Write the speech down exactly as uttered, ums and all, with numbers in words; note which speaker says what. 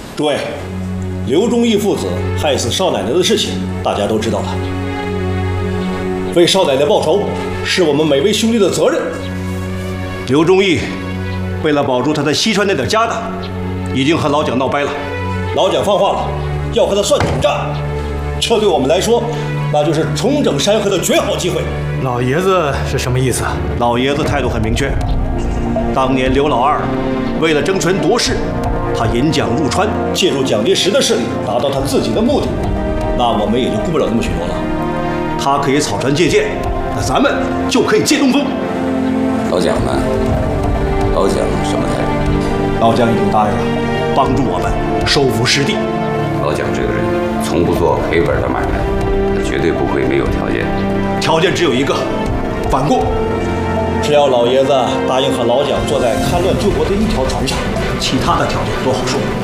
Speaker 1: 诸位，刘忠义父子害死少奶奶的事情，大家都知道了。为少奶奶报仇，是我们每位兄弟的责任。刘忠义为了保住他在西川那点家当，已经和老蒋闹掰了。老蒋放话了，要和他算总账。这对我们来说，那就是重整山河的绝好机会。
Speaker 2: 老爷子是什么意思？
Speaker 1: 老爷子态度很明确。当年刘老二为了争权夺势，他引蒋入川，借助蒋介石的势力，达到他自己的目的。那我们也就顾不了那么许多了。他可以草船借箭，那咱们就可以借东风。
Speaker 3: 老蒋呢？老蒋什么态度？
Speaker 1: 老蒋已经答应了，帮助我们收复失地。
Speaker 3: 老蒋这个人从不做赔本的买卖，他绝对不会没有条件。
Speaker 1: 条件只有一个，反共。只要老爷子答应和老蒋坐在戡乱救国的一条船上，其他的条件都好说。